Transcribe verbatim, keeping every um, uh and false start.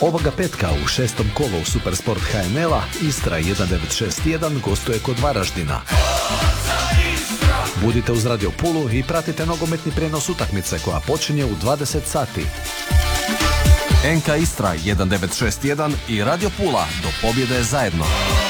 Ovoga petka u šestom kolu Supersport H N L-a Istra jedan devet šest jedan gostuje kod Varaždina. Budite uz Radio Pulu i pratite nogometni prijenos utakmice koja počinje u dvadeset sati. N K Istra jedan devet šest jedan i Radio Pula do pobjede zajedno.